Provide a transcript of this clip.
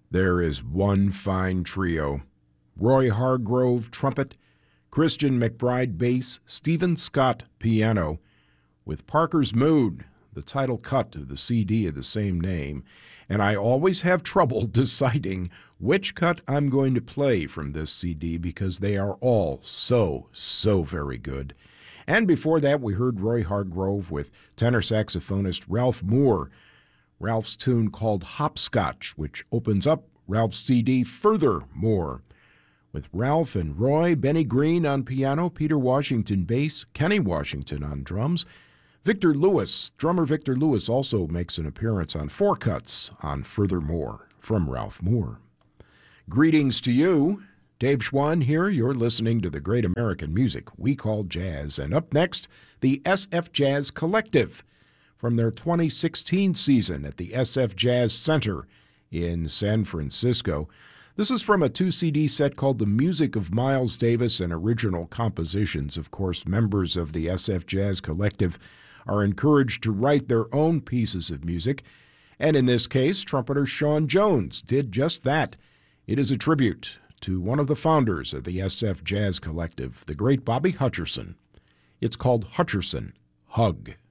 There is one fine trio: Roy Hargrove, trumpet; Christian McBride, bass; Stephen Scott, piano, with Parker's Mood, the title cut of the CD of the same name. And I always have trouble deciding which cut I'm going to play from this CD because they are all so very good. And before that, we heard Roy Hargrove with tenor saxophonist Ralph Moore. Ralph's tune called Hopscotch, which opens up Ralph's CD Furthermore, with Ralph and Roy, Benny Green on piano, Peter Washington bass, Kenny Washington on drums. Victor Lewis, drummer Victor Lewis, also makes an appearance on four cuts on Furthermore from Ralph Moore. Greetings to you. Dave Schwann here. You're listening to the great American music we call jazz. And up next, the SF Jazz Collective from their 2016 season at the SF Jazz Center in San Francisco. This is from a 2-CD set called The Music of Miles Davis and Original Compositions. Of course, members of the SF Jazz Collective are encouraged to write their own pieces of music, and in this case, trumpeter Sean Jones did just that. It is a tribute to one of the founders of the SF Jazz Collective, the great Bobby Hutcherson. It's called Hutcherson Hug.